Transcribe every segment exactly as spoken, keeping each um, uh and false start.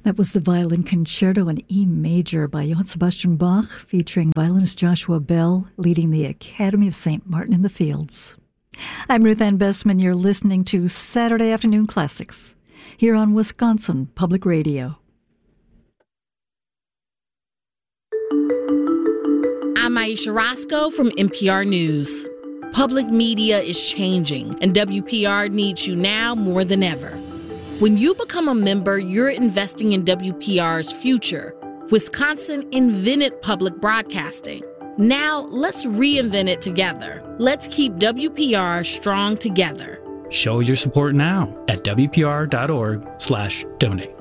That was the Violin Concerto in E major by Johann Sebastian Bach, featuring violinist Joshua Bell, leading the Academy of Saint Martin in the Fields. I'm Ruth Ann Bessman. You're listening to Saturday Afternoon Classics here on Wisconsin Public Radio. I'm Aisha Roscoe from N P R News. Public media is changing, and W P R needs you now more than ever. When you become a member, you're investing in W P R's future. Wisconsin invented public broadcasting. Now, let's reinvent it together. Let's keep W P R strong together. Show your support now at W P R dot org slash donate.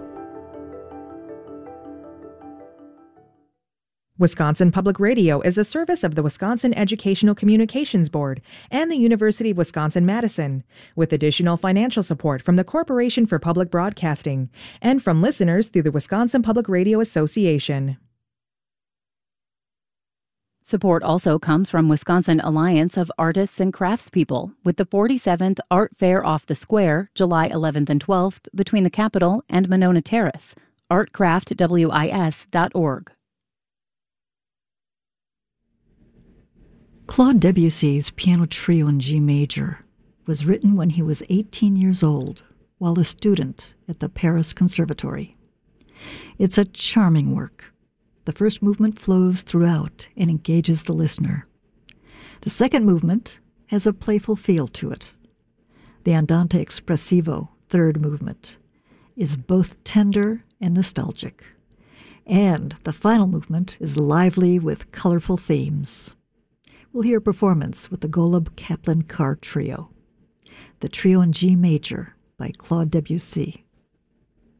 Wisconsin Public Radio is a service of the Wisconsin Educational Communications Board and the University of Wisconsin-Madison, with additional financial support from the Corporation for Public Broadcasting and from listeners through the Wisconsin Public Radio Association. Support also comes from Wisconsin Alliance of Artists and Craftspeople with the forty-seventh Art Fair Off the Square, July eleventh and twelfth, between the Capitol and Monona Terrace. art craft wis dot org. Claude Debussy's Piano Trio in G major was written when he was eighteen years old while a student at the Paris Conservatory. It's a charming work. The first movement flows throughout and engages the listener. The second movement has a playful feel to it. The Andante Espressivo, third movement, is both tender and nostalgic. And the final movement is lively with colorful themes. We'll hear a performance with the Golub Kaplan Carr Trio. The Trio in G major by Claude Debussy.